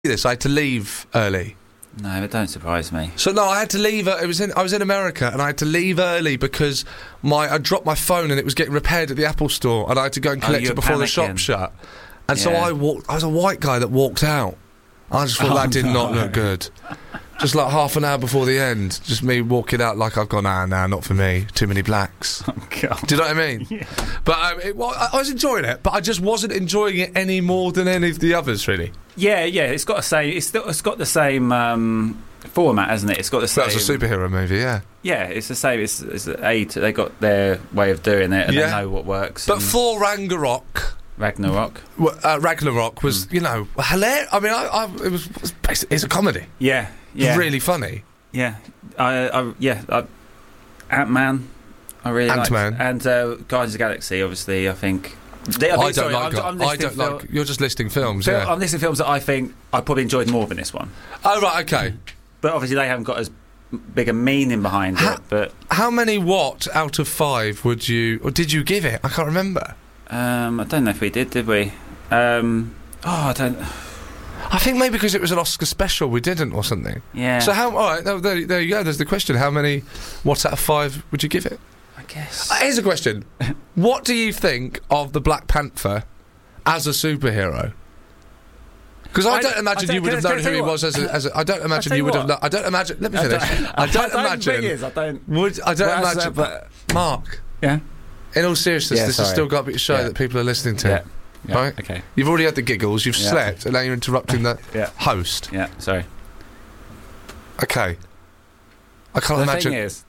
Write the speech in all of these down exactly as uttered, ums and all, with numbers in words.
this. I had to leave early. No, it don't surprise me. So no, I had to leave. Uh, it was in. I was in America, and I had to leave early because my I dropped my phone and it was getting repaired at the Apple store, and I had to go and collect oh, it before panicking. the shop shut. And yeah. so I walked. I was a white guy that walked out. I just thought oh, that did no. not look good. Just like half an hour before the end, just me walking out like I've gone, nah, nah, not for me. Too many blacks. Oh, God. Do you know what I mean? Yeah. But um, it, well, I, I was enjoying it, but I just wasn't enjoying it any more than any of the others, really. Yeah, yeah. It's got the same. It's still. It's got the same um, format, hasn't it? It's got the same. That's a superhero movie, yeah. Yeah, it's the same. It's, it's a. They got their way of doing it, and Yeah. they know what works. But and for Ragnarok. Ragnarok. Uh, Ragnarok was, Mm. you know, hilarious. I mean, I, I, it was, it was basically, it's a comedy. Yeah, yeah. Really funny. Yeah, I, I yeah, I, Ant-Man. I really liked. Ant-Man. And uh, Guardians of the Galaxy. Obviously, I think. They, I, I think, don't sorry, like. I'm, I'm I listing don't fil- like. You're just listing films, fil- yeah. I'm listing films that I think I probably enjoyed more than this one. Oh right, okay. But obviously, they haven't got as big a meaning behind How- it. But How many what out of five would you, or did you give it? I can't remember. um, I don't know if we did. Did we? Um, oh, I don't. I think maybe because it was an Oscar special, we didn't, or something. Yeah. So how? All right, no, there, there you go. There's the question. How many? What out of five would you give it? I guess. Uh, here's a question. What do you think of the Black Panther as a superhero? Because I, I- don't imagine I don't- you would can have I- known can I who he tell you was as a, as a. I don't imagine tell you you would have. what. kno- I don't imagine. Let me I finish. don't- I don't I don't imagine. think it is, I don't. Would I don't Well, that's imagine? that, but- Mark, Yeah. in all seriousness, Yeah, this has sorry. still got to be a show Yeah. that people are listening to. Yeah. Yeah. Right? Okay. You've already had the giggles. You've Yeah. slept, and now you're interrupting the Yeah. host. Yeah. Sorry. Okay. I can't The imagine. thing is.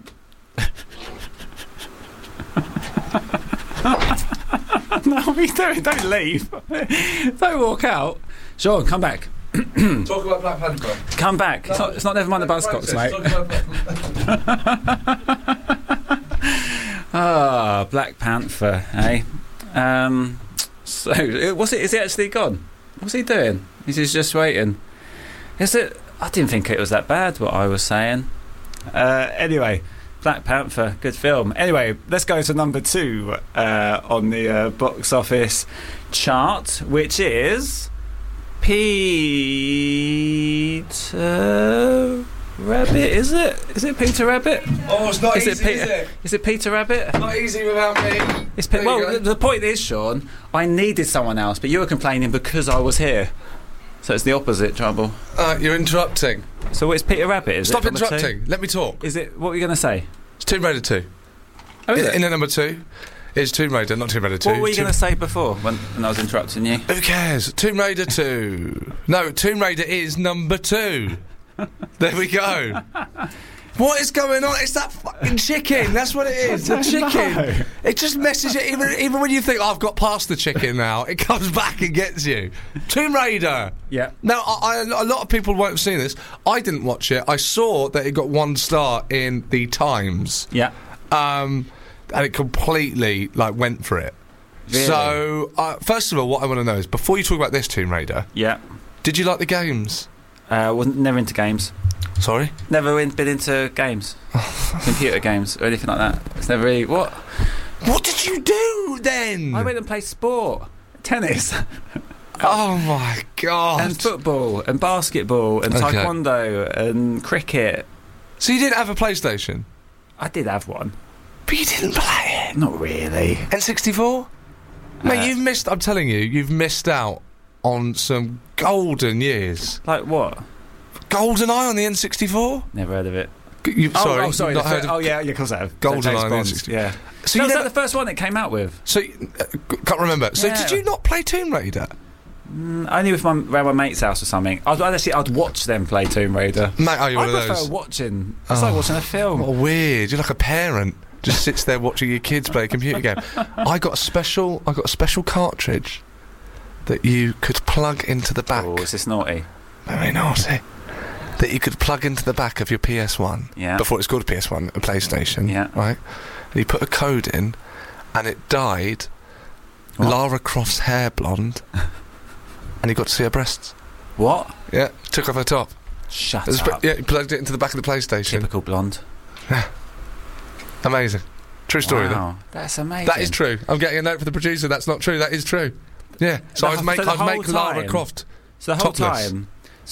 No, we don't. Don't leave. Don't walk out. Sean, come back. Talk about Black Panther. Come back. It's not, it's not never mind the Buzzcocks, mate. Ah, Black Panther, eh? Um, so, was it? Is he actually gone? What's he doing? Is he just waiting? Is it? I didn't think it was that bad. What I was saying. Uh, anyway, Black Panther, good film. Anyway, let's go to number two uh, on the uh, box office chart, which is Peter Rabbit. Is it? Is it Peter Rabbit? Oh, it's not Is easy, it Peter? is it? Is it Peter Rabbit? Not easy without me. It's Pe- There you well, go. the, the point is, Sean, I needed someone else, but you were complaining because I was here. So it's the opposite trouble. Uh, you're interrupting. So it's Peter Rabbit, is Stop it? number two? interrupting. Let me talk. Is it? What were you going to say? It's Tomb Raider two. Oh, is in, it? in at number two is Tomb Raider, not Tomb Raider two. What were you Tomb- going to say before when, when I was interrupting you? Who cares? Tomb Raider two. No, Tomb Raider is number two. There we go. What is going on? It's that fucking chicken. That's what it is. The chicken. know. It just messes you. Even even when you think, oh, I've got past the chicken now, it comes back and gets you. Tomb Raider. Yeah. Now, I, I, a lot of people won't have seen this. I didn't watch it. I saw that it got one star in the Times. Yeah. Um, and it completely like went for it. Really? So, uh, first of all, what I want to know is, before you talk about this Tomb Raider, Yeah. did you like the games? Uh, wasn't never into games. Sorry? Never in, been into games, computer games or anything like that. It's never really what. What did you do then? I went and played sport, tennis, Oh my god! and football, and basketball, and Okay. taekwondo, and cricket. So you didn't have a PlayStation, I did have one. but you didn't play it. Not really. N sixty-four? Mate, Uh, you've missed. I'm telling you, you've missed out on some golden years. Like what? Golden Eye on the N sixty-four? Never heard of it. G- You, Oh, sorry, oh, sorry. not the heard fir- of. oh, yeah, yeah, of course I have. Golden James Eye on the Bond, N sixty. Yeah. So No, you was never. that the first one it came out with? So uh, g- can't remember. So Yeah. did you not play Tomb Raider? Mm, only with my around my mate's house or something. I'd, I'd actually I'd watch them play Tomb Raider. Mate, are you I one of prefer those? watching. It's Oh. like watching a film. What weird. You're like a parent. Just sits there watching your kids play a computer game. I got a special. I got a special cartridge that you could plug into the back. Oh, is this naughty? Very naughty. That you could plug into the back of your P S one. Yeah. Before it's called a P S one, a PlayStation. Yeah. Right. And you put a code in, and it dyed What? Lara Croft's hair blonde, and you got to see her breasts. What? Yeah. Took off her top. Shut It was up. pre- yeah. You plugged it into the back of the PlayStation. Typical blonde. Amazing. True story. Then. Wow, that's amazing. That is true. I'm getting a note for the producer. That's not true. That is true. Yeah. So The- I'd make so the I'd make whole Lara time- Croft. So the whole topless. time,